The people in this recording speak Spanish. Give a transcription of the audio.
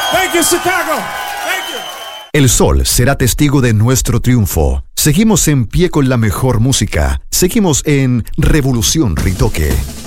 Thank you, Chicago. Thank you. El sol será testigo de nuestro triunfo. Seguimos en pie con la mejor música. Seguimos en Revolución Ritoque.